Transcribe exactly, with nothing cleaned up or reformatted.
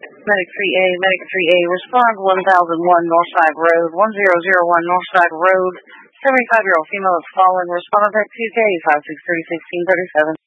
Medic three A, Medic three A, respond one thousand one Northside Road, one zero zero one Northside Road, seventy-five-year-old female has fallen. Respond at two K, five six three, one six three seven.